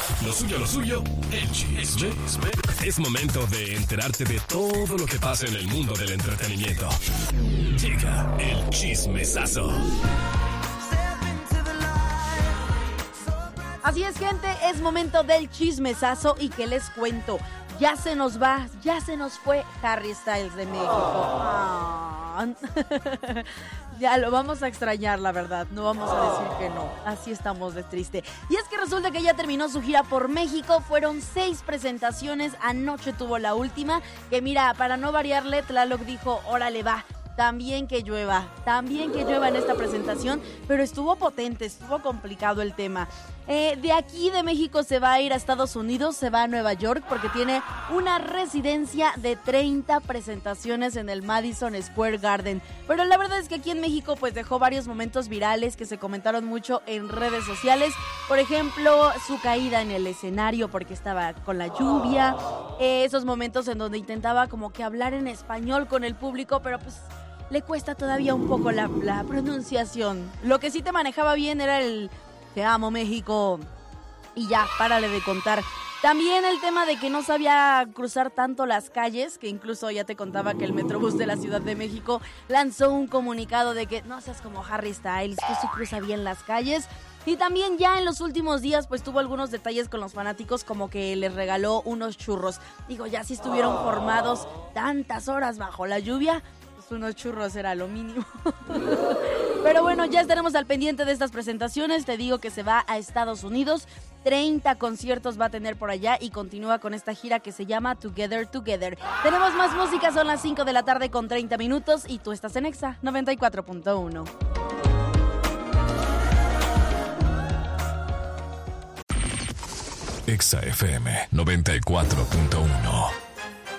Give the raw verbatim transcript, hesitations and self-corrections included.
Lo suyo, lo suyo, el chisme. Es momento de enterarte de todo lo que pasa en el mundo del entretenimiento. Llega el chismesazo. Así es, gente, es momento del chismesazo y que les cuento. Ya se nos va, ya se nos fue Harry Styles de México. Oh. Ya lo vamos a extrañar, la verdad. No vamos a decir que no. Así estamos de triste. Y es que resulta que ya terminó su gira por México. Fueron seis presentaciones. Anoche tuvo la última. Que mira, para no variarle, Tlaloc dijo, órale va. También que llueva, también que llueva en esta presentación, pero estuvo potente, estuvo complicado el tema. Eh, de aquí de México se va a ir a Estados Unidos, se va a Nueva York porque tiene una residencia de treinta presentaciones en el Madison Square Garden. Pero la verdad es que aquí en México pues dejó varios momentos virales que se comentaron mucho en redes sociales. Por ejemplo, su caída en el escenario porque estaba con la lluvia, eh, esos momentos en donde intentaba como que hablar en español con el público, pero pues le cuesta todavía un poco la, la pronunciación. Lo que sí te manejaba bien era el te amo México y ya, párale de contar. También el tema de que no sabía cruzar tanto las calles, que incluso ya te contaba que el Metrobús de la Ciudad de México lanzó un comunicado de que no seas como Harry Styles, que sí cruza bien las calles. Y también ya en los últimos días pues tuvo algunos detalles con los fanáticos, como que les regaló unos churros. Digo, ya si estuvieron formados tantas horas bajo la lluvia, unos churros era lo mínimo. Pero bueno, ya estaremos al pendiente de estas presentaciones. Te digo que se va a Estados Unidos. treinta conciertos va a tener por allá y continúa con esta gira que se llama Together Together. Tenemos más música, son las cinco de la tarde con treinta minutos y tú estás en Exa noventa y cuatro punto uno. Exa F M noventa y cuatro punto uno.